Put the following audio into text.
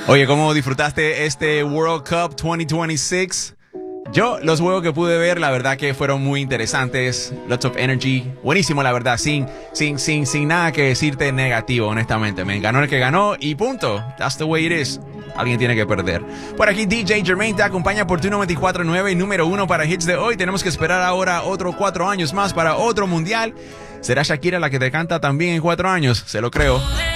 Oye, ¿cómo disfrutaste este World Cup 2026? Yo, los juegos que pude ver, la verdad que fueron muy interesantes. Lots of energy. Buenísimo, la verdad. Sin nada que decirte negativo, honestamente. Me ganó el que ganó y punto. That's the way it is. Alguien tiene que perder. Por aquí DJ Jermaine te acompaña por tu 94.9, número 1 para hits de hoy. Tenemos que esperar ahora otros 4 años más para otro mundial. ¿Será Shakira la que te canta también en 4 años? Se lo creo.